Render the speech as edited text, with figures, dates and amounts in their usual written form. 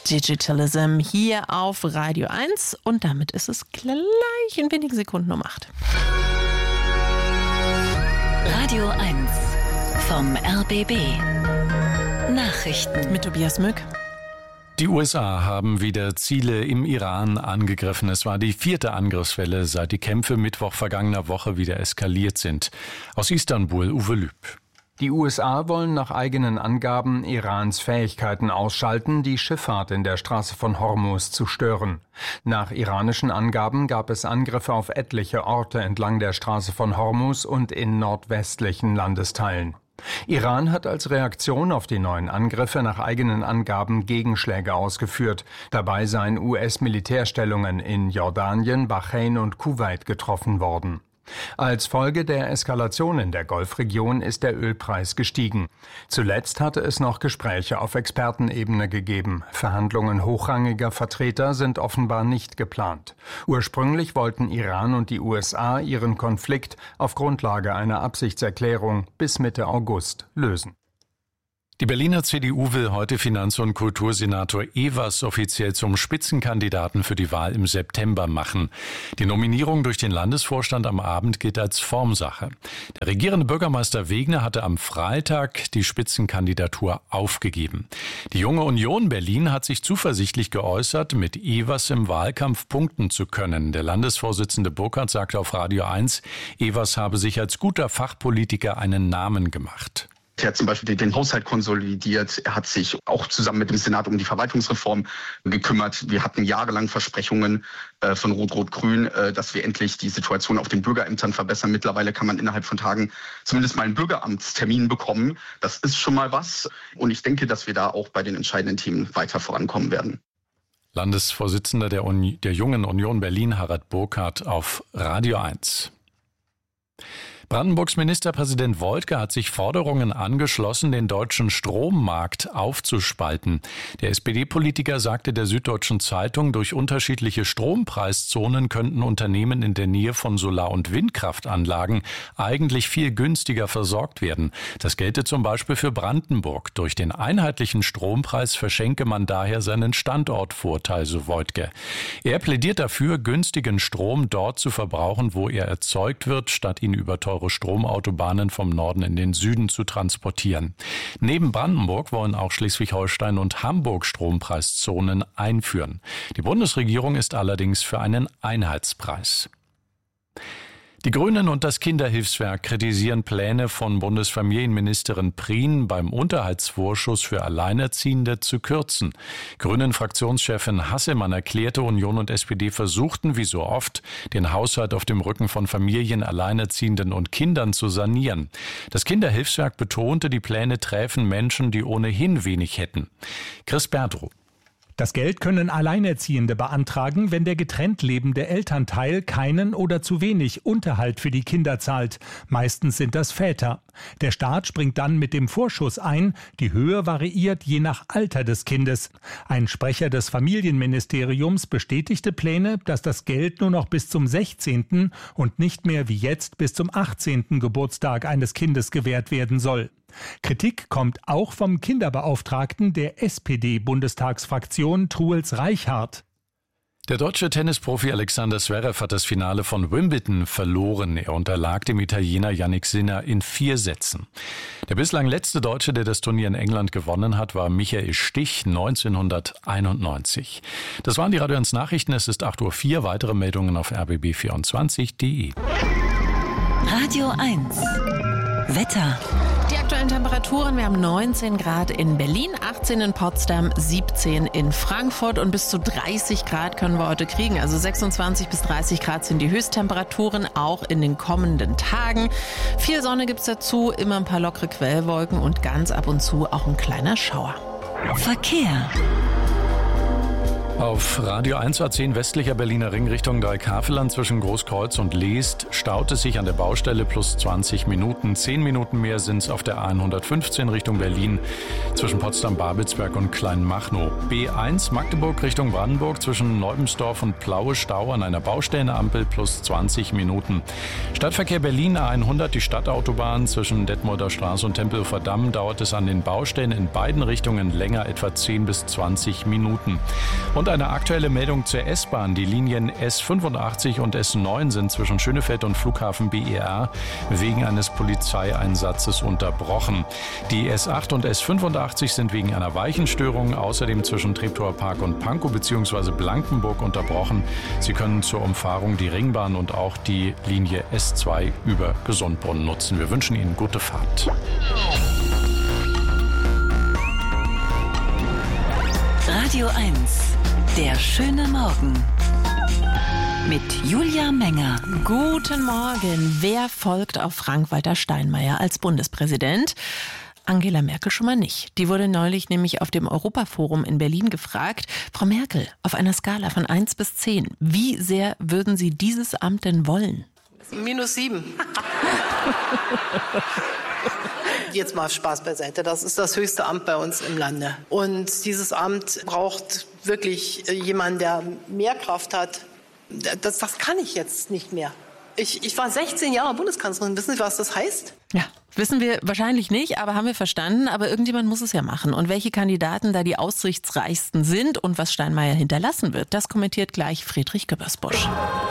Digitalism hier auf Radio 1 und damit ist es gleich in wenigen Sekunden um 8. Radio 1 vom RBB. Nachrichten mit Tobias Mück. Die USA haben wieder Ziele im Iran angegriffen. Es war die 4. Angriffswelle, seit die Kämpfe Mittwoch vergangener Woche wieder eskaliert sind. Aus Istanbul, Uwe Lüb. Die USA wollen nach eigenen Angaben Irans Fähigkeiten ausschalten, die Schifffahrt in der Straße von Hormuz zu stören. Nach iranischen Angaben gab es Angriffe auf etliche Orte entlang der Straße von Hormuz und in nordwestlichen Landesteilen. Iran hat als Reaktion auf die neuen Angriffe nach eigenen Angaben Gegenschläge ausgeführt. Dabei seien US-Militärstellungen in Jordanien, Bahrain und Kuwait getroffen worden. Als Folge der Eskalation in der Golfregion ist der Ölpreis gestiegen. Zuletzt hatte es noch Gespräche auf Expertenebene gegeben. Verhandlungen hochrangiger Vertreter sind offenbar nicht geplant. Ursprünglich wollten Iran und die USA ihren Konflikt auf Grundlage einer Absichtserklärung bis Mitte August lösen. Die Berliner CDU will heute Finanz- und Kultursenator Ewers offiziell zum Spitzenkandidaten für die Wahl im September machen. Die Nominierung durch den Landesvorstand am Abend gilt als Formsache. Der regierende Bürgermeister Wegner hatte am Freitag die Spitzenkandidatur aufgegeben. Die Junge Union Berlin hat sich zuversichtlich geäußert, mit Ewers im Wahlkampf punkten zu können. Der Landesvorsitzende Burkhardt sagte auf Radio 1, Ewers habe sich als guter Fachpolitiker einen Namen gemacht. Er hat zum Beispiel den Haushalt konsolidiert. Er hat sich auch zusammen mit dem Senat um die Verwaltungsreform gekümmert. Wir hatten jahrelang Versprechungen von Rot-Rot-Grün, dass wir endlich die Situation auf den Bürgerämtern verbessern. Mittlerweile kann man innerhalb von Tagen zumindest mal einen Bürgeramtstermin bekommen. Das ist schon mal was. Und ich denke, dass wir da auch bei den entscheidenden Themen weiter vorankommen werden. Landesvorsitzender der Jungen Union Berlin, Harald Burkhardt, auf Radio 1. Brandenburgs Ministerpräsident Woidke hat sich Forderungen angeschlossen, den deutschen Strommarkt aufzuspalten. Der SPD-Politiker sagte der Süddeutschen Zeitung, durch unterschiedliche Strompreiszonen könnten Unternehmen in der Nähe von Solar- und Windkraftanlagen eigentlich viel günstiger versorgt werden. Das gelte zum Beispiel für Brandenburg. Durch den einheitlichen Strompreis verschenke man daher seinen Standortvorteil, so Woidke. Er plädiert dafür, günstigen Strom dort zu verbrauchen, wo er erzeugt wird, statt ihn über teure Stromautobahnen vom Norden in den Süden zu transportieren. Neben Brandenburg wollen auch Schleswig-Holstein und Hamburg Strompreiszonen einführen. Die Bundesregierung ist allerdings für einen Einheitspreis. Die Grünen und das Kinderhilfswerk kritisieren Pläne von Bundesfamilienministerin Prien, beim Unterhaltsvorschuss für Alleinerziehende zu kürzen. Grünen-Fraktionschefin Hasselmann erklärte, Union und SPD versuchten, wie so oft, den Haushalt auf dem Rücken von Familien, Alleinerziehenden und Kindern zu sanieren. Das Kinderhilfswerk betonte, die Pläne träfen Menschen, die ohnehin wenig hätten. Chris Berdrow. Das Geld können Alleinerziehende beantragen, wenn der getrennt lebende Elternteil keinen oder zu wenig Unterhalt für die Kinder zahlt. Meistens sind das Väter. Der Staat springt dann mit dem Vorschuss ein. Die Höhe variiert je nach Alter des Kindes. Ein Sprecher des Familienministeriums bestätigte Pläne, dass das Geld nur noch bis zum 16. und nicht mehr wie jetzt bis zum 18. Geburtstag eines Kindes gewährt werden soll. Kritik kommt auch vom Kinderbeauftragten der SPD-Bundestagsfraktion Truls Reichhardt. Der deutsche Tennisprofi Alexander Zverev hat das Finale von Wimbledon verloren. Er unterlag dem Italiener Jannik Sinner in 4 Sätzen. Der bislang letzte Deutsche, der das Turnier in England gewonnen hat, war Michael Stich 1991. Das waren die Radio 1 Nachrichten. Es ist 8:04 Uhr. Weitere Meldungen auf rbb24.de. Radio 1 Wetter. Die aktuellen Temperaturen, wir haben 19 Grad in Berlin, 18 in Potsdam, 17 in Frankfurt und bis zu 30 Grad können wir heute kriegen. Also 26 bis 30 Grad sind die Höchsttemperaturen, auch in den kommenden Tagen. Viel Sonne gibt's dazu, immer ein paar lockere Quellwolken und ganz ab und zu auch ein kleiner Schauer. Verkehr. Auf Radio 1 A10 westlicher Berliner Ring Richtung Dreikafelland zwischen Großkreuz und Leest staut es sich an der Baustelle plus 20 Minuten. 10 Minuten mehr sind es auf der A115 Richtung Berlin zwischen Potsdam-Babelsberg und Kleinmachnow. B1 Magdeburg Richtung Brandenburg zwischen Neubensdorf und Plaue Stau an einer Baustellenampel plus 20 Minuten. Stadtverkehr Berlin A100 die Stadtautobahn zwischen Detmolder Straße und Tempelhofer Damm dauert es an den Baustellen in beiden Richtungen länger, etwa 10 bis 20 Minuten. Und eine aktuelle Meldung zur S-Bahn. Die Linien S85 und S9 sind zwischen Schönefeld und Flughafen BER wegen eines Polizeieinsatzes unterbrochen. Die S8 und S85 sind wegen einer Weichenstörung außerdem zwischen Treptower Park und Pankow bzw. Blankenburg unterbrochen. Sie können zur Umfahrung die Ringbahn und auch die Linie S2 über Gesundbrunnen nutzen. Wir wünschen Ihnen gute Fahrt. Radio 1, der schöne Morgen. Mit Julia Menger. Guten Morgen. Wer folgt auf Frank-Walter Steinmeier als Bundespräsident? Angela Merkel schon mal nicht. Die wurde neulich nämlich auf dem Europaforum in Berlin gefragt, Frau Merkel, auf einer Skala von 1 bis 10, wie sehr würden Sie dieses Amt denn wollen? -7. Jetzt mal Spaß beiseite. Das ist das höchste Amt bei uns im Lande. Und dieses Amt braucht wirklich jemanden, der mehr Kraft hat. Das kann ich jetzt nicht mehr. Ich war 16 Jahre Bundeskanzlerin. Wissen Sie, was das heißt? Ja, wissen wir wahrscheinlich nicht, aber haben wir verstanden. Aber irgendjemand muss es ja machen. Und welche Kandidaten da die aussichtsreichsten sind und was Steinmeier hinterlassen wird, das kommentiert gleich Friedrich Göbersbusch.